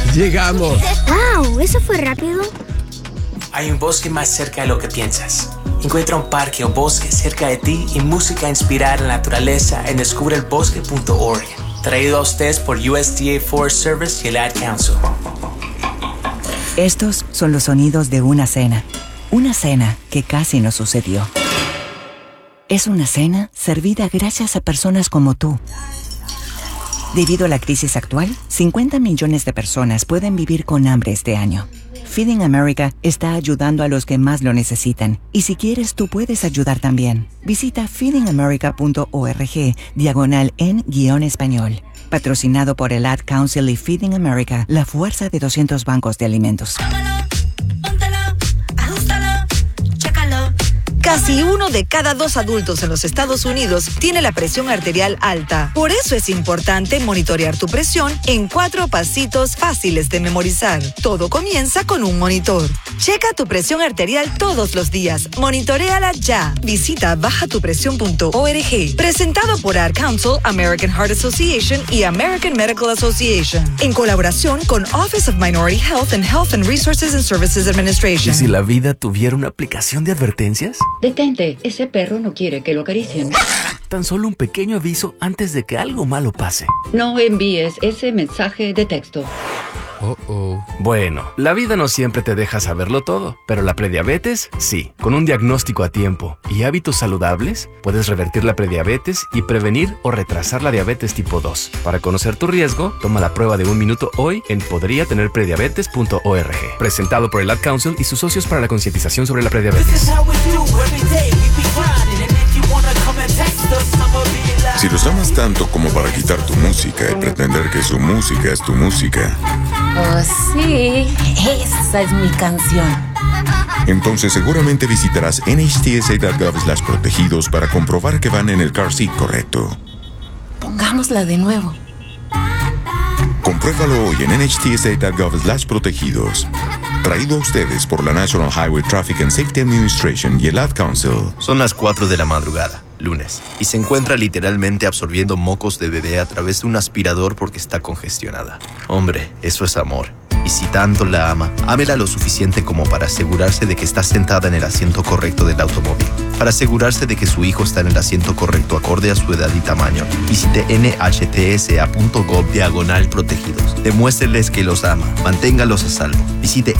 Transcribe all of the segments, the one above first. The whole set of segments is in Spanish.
¡Llegamos! ¡Wow! ¿Eso fue rápido? Hay un bosque más cerca de lo que piensas. Encuentra un parque o bosque cerca de ti y música inspirada en la naturaleza en descubreelbosque.org. Traído a ustedes por USDA Forest Service y el Ad Council. Estos son los sonidos de una cena. Una cena que casi no sucedió. Es una cena servida gracias a personas como tú. Debido a la crisis actual, 50 millones de personas pueden vivir con hambre este año. Feeding America está ayudando a los que más lo necesitan. Y si quieres, tú puedes ayudar también. Visita feedingamerica.org/en-español. Patrocinado por el Ad Council y Feeding America, la fuerza de 200 bancos de alimentos. Casi 1 de cada 2 adultos en los Estados Unidos tiene la presión arterial alta. Por eso es importante monitorear tu presión en 4 pasitos fáciles de memorizar. Todo comienza con un monitor. Checa tu presión arterial todos los días. Monitoréala ya. Visita bajatupresión.org. Presentado por Ad Council, American Heart Association y American Medical Association. En colaboración con Office of Minority Health and Health and Resources and Services Administration. ¿Y si la vida tuviera una aplicación de advertencias? Detente, ese perro no quiere que lo acaricien. Tan solo un pequeño aviso antes de que algo malo pase. No envíes ese mensaje de texto. Bueno, la vida no siempre te deja saberlo todo, pero la prediabetes, sí. Con un diagnóstico a tiempo y hábitos saludables, puedes revertir la prediabetes y prevenir o retrasar la diabetes tipo 2. Para conocer tu riesgo, toma la prueba de 1 minuto hoy en podriatenerprediabetes.org. Presentado por el Ad Council y sus socios para la concientización sobre la prediabetes. Si los amas tanto como para quitar tu música y pretender que su música es tu música. Oh, sí, esa es mi canción. Entonces seguramente visitarás nhtsa.gov/protegidos para comprobar que van en el car seat correcto. Pongámosla de nuevo. Compruébalo hoy en nhtsa.gov/protegidos. Traído a ustedes por la National Highway Traffic and Safety Administration y el Ad Council. Son las 4 de la madrugada, lunes, y se encuentra literalmente absorbiendo mocos de bebé a través de un aspirador porque está congestionada. Hombre, eso es amor. Y si tanto la ama, ámela lo suficiente como para asegurarse de que está sentada en el asiento correcto del automóvil. Para asegurarse de que su hijo está en el asiento correcto acorde a su edad y tamaño, visite nhtsa.gov/protegidos. Demuéstreles que los ama. Manténgalos a salvo. Visite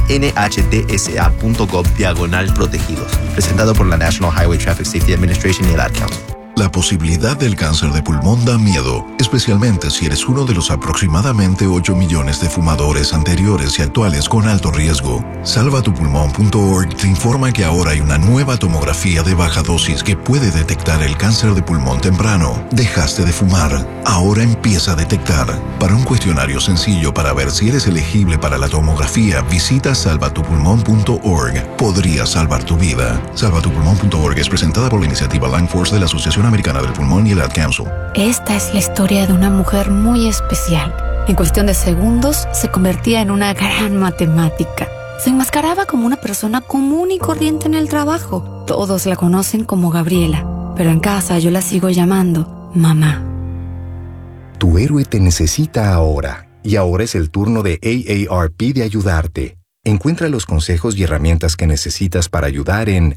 nhtsa.gov/protegidos. Presentado por la National Highway Traffic Safety Administration y el Ad Council. La posibilidad del cáncer de pulmón da miedo, especialmente si eres uno de los aproximadamente 8 millones de fumadores anteriores y actuales con alto riesgo. Salvatupulmón.org te informa que ahora hay una nueva tomografía de baja dosis que puede detectar el cáncer de pulmón temprano. Dejaste de fumar, ahora empieza a detectar. Para un cuestionario sencillo para ver si eres elegible para la tomografía, visita salvatupulmón.org. Podría salvar tu vida. Salvatupulmón.org es presentada por la iniciativa Lung Force de la Asociación Americana del Pulmón y el Ad Council. Esta es la historia de una mujer muy especial. En cuestión de segundos, se convertía en una gran matemática. Se enmascaraba como una persona común y corriente en el trabajo. Todos la conocen como Gabriela, pero en casa yo la sigo llamando mamá. Tu héroe te necesita ahora, y ahora es el turno de AARP de ayudarte. Encuentra los consejos y herramientas que necesitas para ayudar en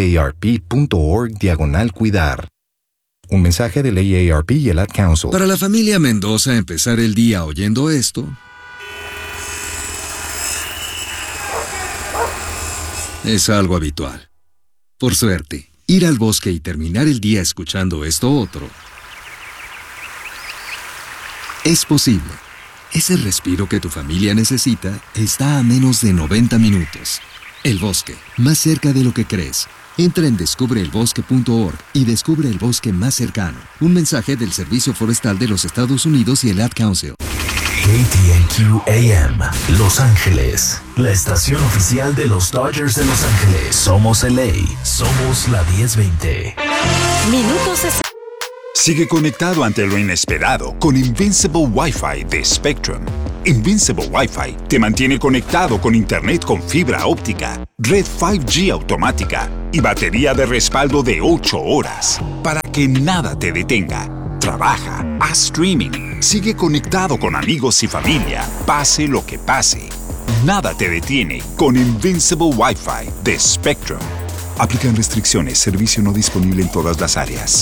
aarp.org/cuidar. Un mensaje del AARP y el Ad Council. Para la familia Mendoza, empezar el día oyendo esto es algo habitual. Por suerte, ir al bosque y terminar el día escuchando esto otro es posible. Ese respiro que tu familia necesita está a menos de 90 minutos. El bosque, más cerca de lo que crees. Entra en descubreelbosque.org y descubre el bosque más cercano. Un mensaje del Servicio Forestal de los Estados Unidos y el Ad Council. KTNQ AM, Los Ángeles, la estación oficial de los Dodgers de Los Ángeles. Somos LA, somos la 1020. Minutos. Sigue conectado ante lo inesperado con Invincible Wi-Fi de Spectrum. Invincible Wi-Fi te mantiene conectado con internet con fibra óptica, red 5G automática y batería de respaldo de 8 horas para que nada te detenga. Trabaja, haz streaming, Sigue conectado con amigos y familia, pase lo que pase. Nada te detiene con Invincible Wi-Fi de Spectrum. Aplican restricciones, servicio no disponible en todas las áreas.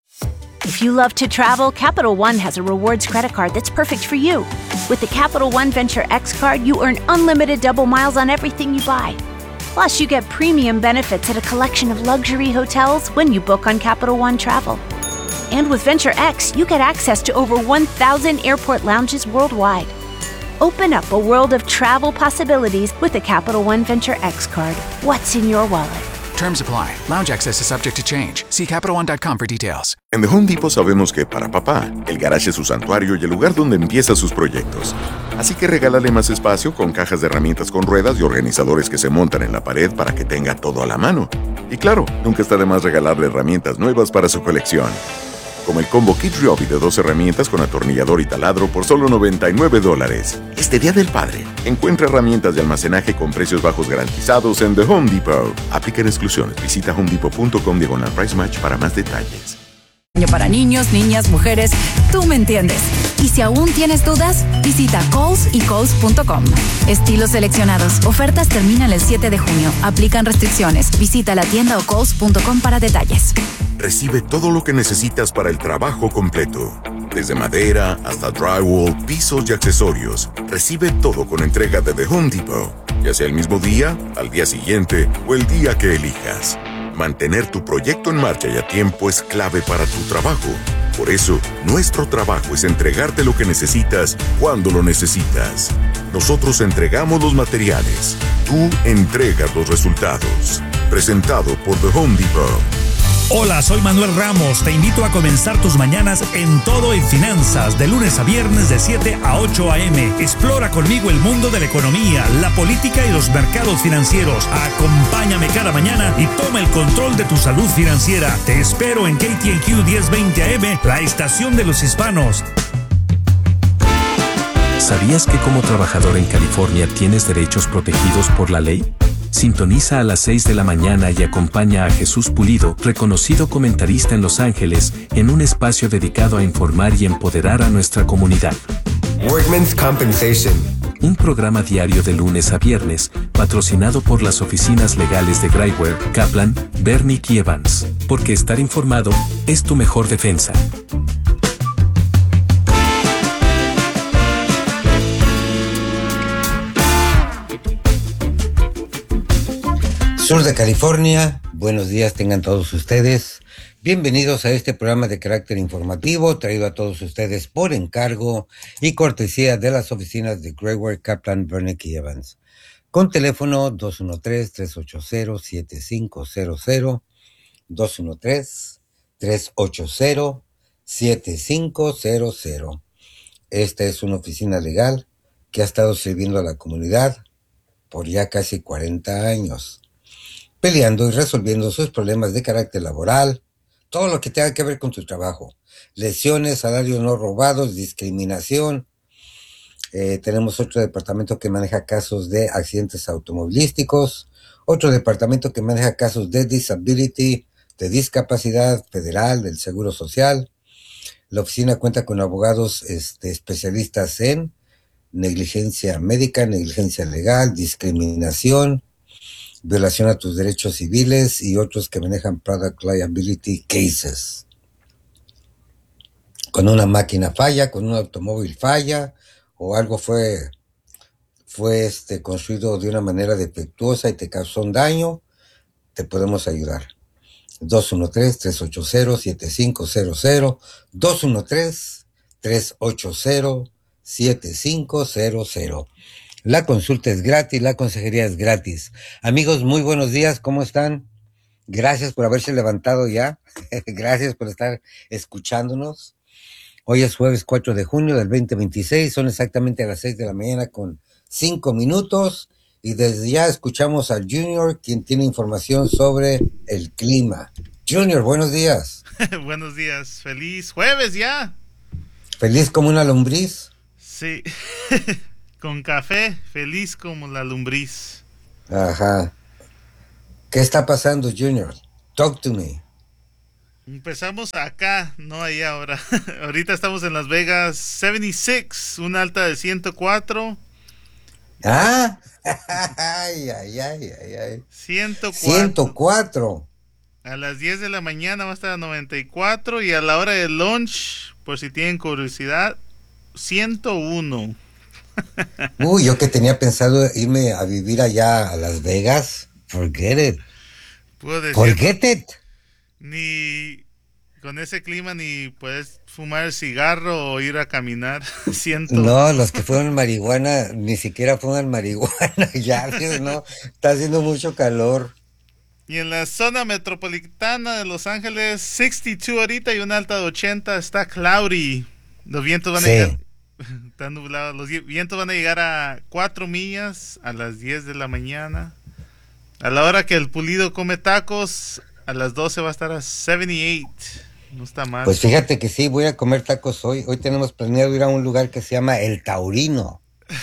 If you love to travel, Capital One has a rewards credit card that's perfect for you. With the Capital One Venture X card, you earn unlimited double miles on everything you buy. Plus, you get premium benefits at a collection of luxury hotels when you book on Capital One Travel. And with Venture X, you get access to over 1,000 airport lounges worldwide. Open up a world of travel possibilities with the Capital One Venture X card. What's in your wallet? Terms apply. Lounge access is subject to change. See CapitalOne.com for details. En The Home Depot sabemos que para papá, el garage es su santuario y el lugar donde empieza sus proyectos. Así que regálale más espacio con cajas de herramientas con ruedas y organizadores que se montan en la pared para que tenga todo a la mano. Y claro, nunca está de más regalarle herramientas nuevas para su colección. Como el combo Kit Ryobi de 2 herramientas con atornillador y taladro por solo $99. Este Día del Padre, encuentra herramientas de almacenaje con precios bajos garantizados en The Home Depot. Aplican exclusiones. Visita homedepot.com/price match para más detalles. Para niños, niñas, mujeres, tú me entiendes. Y si aún tienes dudas, visita Kohl's y Kohl's.com. Estilos seleccionados. Ofertas terminan el 7 de junio. Aplican restricciones. Visita la tienda o Kohl's.com para detalles. Recibe todo lo que necesitas para el trabajo completo. Desde madera hasta drywall, pisos y accesorios. Recibe todo con entrega de The Home Depot. Ya sea el mismo día, al día siguiente o el día que elijas. Mantener tu proyecto en marcha y a tiempo es clave para tu trabajo. Por eso, nuestro trabajo es entregarte lo que necesitas cuando lo necesitas. Nosotros entregamos los materiales. Tú entregas los resultados. Presentado por The Home Depot. Hola, soy Manuel Ramos. Te invito a comenzar tus mañanas en Todo en Finanzas, de lunes a viernes de 7 a 8 a.m. Explora conmigo el mundo de la economía, la política y los mercados financieros. Acompáñame cada mañana y toma el control de tu salud financiera. Te espero en KTNQ 1020 AM, la estación de los hispanos. ¿Sabías que como trabajador en California tienes derechos protegidos por la ley? Sintoniza a las 6 de la mañana y acompaña a Jesús Pulido, reconocido comentarista en Los Ángeles, en un espacio dedicado a informar y empoderar a nuestra comunidad. Workman's Compensation. Un programa diario de lunes a viernes, patrocinado por las oficinas legales de Graiwer, Kaplan, Bernick y Evans. Porque estar informado es tu mejor defensa. Sur de California, buenos días tengan todos ustedes. Bienvenidos a este programa de carácter informativo traído a todos ustedes por encargo y cortesía de las oficinas de Graiwer, Kaplan, Bernick y Evans. Con teléfono 213-380-7500, 213-380-7500. Esta es una oficina legal que ha estado sirviendo a la comunidad por ya casi 40 años. Peleando y resolviendo sus problemas de carácter laboral, todo lo que tenga que ver con tu trabajo, lesiones, salarios no robados, discriminación. Tenemos otro departamento que maneja casos de accidentes automovilísticos, otro departamento que maneja casos de disability, de discapacidad federal, del Seguro Social. La oficina cuenta con abogados especialistas en negligencia médica, negligencia legal, discriminación, violación a tus derechos civiles y otros que manejan product liability cases. Cuando una máquina falla, cuando un automóvil falla o algo fue construido de una manera defectuosa y te causó un daño, te podemos ayudar. 213-380-7500, 213-380-7500. La consulta es gratis, la consejería es gratis. Amigos, muy buenos días, ¿cómo están? Gracias por haberse levantado ya. Gracias por estar escuchándonos. Hoy es jueves 4 de junio del 2026, son exactamente a las 6 de la mañana con 5 minutos. Y desde ya escuchamos a Junior, quien tiene información sobre el clima. Junior, buenos días. Buenos días, feliz jueves ya. ¿Feliz como una lombriz? Sí. Con café, feliz como la lombriz. Ajá. ¿Qué está pasando, Junior? Talk to me. Empezamos acá, no ahí ahora. Ahorita estamos en Las Vegas, 76, una alta de 104. Ah, ay. 104. A las 10 de la mañana va a estar a 94 y a la hora del lunch, por si tienen curiosidad, 101. Uy, yo que tenía pensado irme a vivir allá a Las Vegas, forget it. Forget it. Ni con ese clima ni puedes fumar cigarro o ir a caminar. No, los que fuman marihuana ni siquiera fuman marihuana ya, no, está haciendo mucho calor. Y en la zona metropolitana de Los Ángeles, 62 ahorita y una alta de 80, está cloudy. Los vientos van a llegar, está nublado, los vientos van a llegar a 4 millas a las 10 de la mañana. A la hora que el pulido come tacos, a las 12 va a estar a 78. No está mal. Pues fíjate que sí, voy a comer tacos hoy. Hoy tenemos planeado ir a un lugar que se llama El Taurino.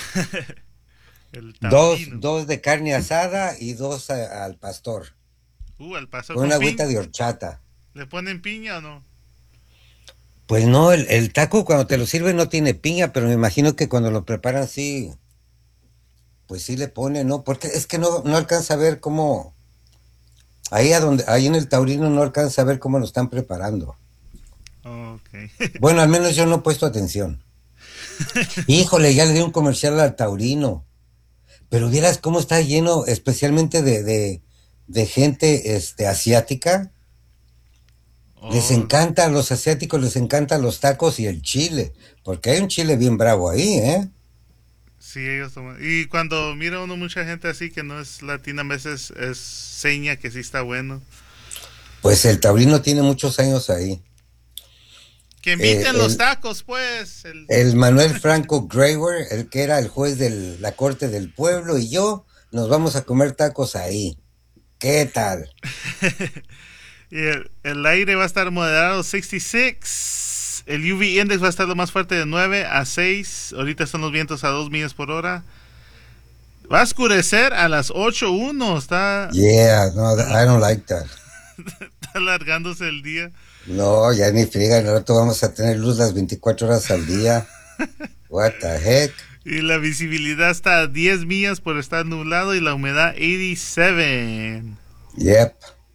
Dos de carne asada y dos al pastor. Al pastor. Con una agüita de horchata. ¿Le ponen piña o no? Pues no, el taco cuando te lo sirven no tiene piña, pero me imagino que cuando lo preparan sí, pues sí le ponen, ¿no? Porque es que no alcanza a ver cómo, ahí en el Taurino no alcanza a ver cómo lo están preparando. Okay. Bueno, al menos yo no he puesto atención. Híjole, ya le di un comercial al Taurino, pero vieras cómo está lleno, especialmente de gente asiática. Les encanta, a los asiáticos les encantan los tacos y el chile, porque hay un chile bien bravo ahí, ¿eh? Sí, ellos toman. Y cuando mira uno mucha gente así que no es latina, a veces es seña que sí está bueno. Pues el Taurino tiene muchos años ahí. Que inviten los tacos, pues. El Manuel Franco Graver, el que era el juez de la Corte del Pueblo, y yo nos vamos a comer tacos ahí. ¿Qué tal? Y el aire va a estar moderado, 66. El UV index va a estar lo más fuerte de 9 a 6. Ahorita están los vientos a 2 millas por hora. Va a oscurecer a las 8:01. Está... Yeah, no, I don't like that. Está alargándose el día. No, ya ni friega. Nosotros vamos a tener luz las 24 horas al día. What the heck? Y la visibilidad está a 10 millas por estar nublado y la humedad 87. Yep.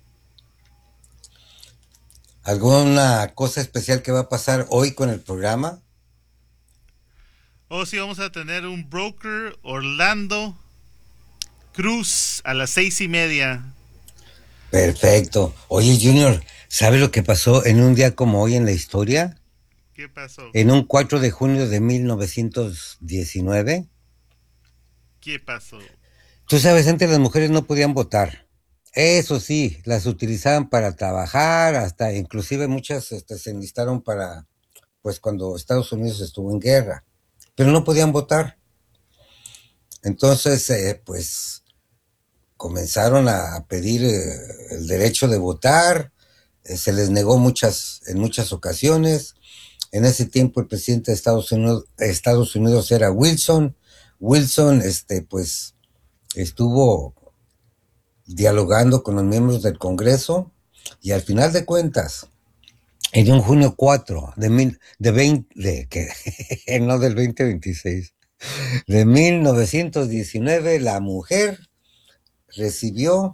¿Alguna cosa especial que va a pasar hoy con el programa? Sí, vamos a tener un broker Orlando Cruz a las 6:30. Perfecto. Oye, Junior, ¿sabe lo que pasó en un día como hoy en la historia? ¿Qué pasó? En un 4 de junio de 1919. ¿Qué pasó? Tú sabes, antes las mujeres no podían votar. Eso sí, las utilizaban para trabajar, hasta inclusive muchas se enlistaron para, pues cuando Estados Unidos estuvo en guerra, pero no podían votar. Entonces, pues comenzaron a pedir el derecho de votar, se les negó en muchas ocasiones. En ese tiempo el presidente de Estados Unidos era Wilson. Wilson, pues estuvo dialogando con los miembros del Congreso y al final de cuentas, en un junio 4 no del 2026, de 1919, la mujer recibió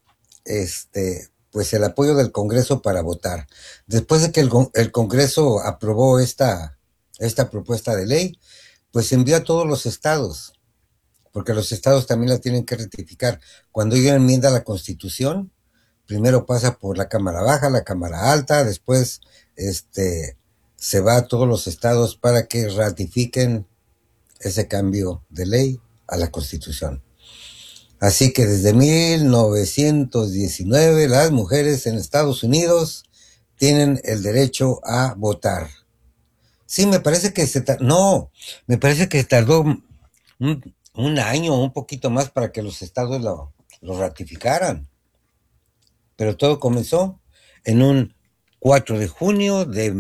pues el apoyo del Congreso para votar. Después de que el Congreso aprobó esta propuesta de ley, pues envió a todos los estados, porque los estados también la tienen que ratificar. Cuando hay una enmienda a la Constitución, primero pasa por la Cámara Baja, la Cámara Alta, después se va a todos los estados para que ratifiquen ese cambio de ley a la Constitución. Así que desde 1919 las mujeres en Estados Unidos tienen el derecho a votar. Sí, me parece que me parece que tardó un año o un poquito más para que los estados lo ratificaran. Pero todo comenzó en un 4 de junio de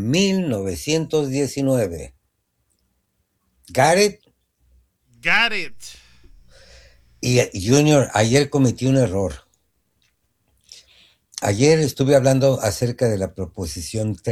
1919. ¿Got it? Got it. Y Junior, ayer cometí un error. Ayer estuve hablando acerca de la proposición